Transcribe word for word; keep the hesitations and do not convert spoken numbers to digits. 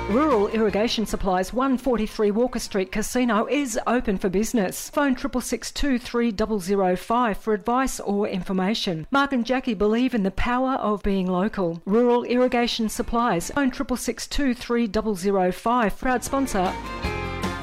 Rural Irrigation Supplies, one forty-three Walker Street Casino is open for business. Phone triple six two three zero zero five for advice or information. Mark and Jackie believe in the power of being local. Rural Irrigation Supplies, phone triple six two three zero zero five. Proud sponsor.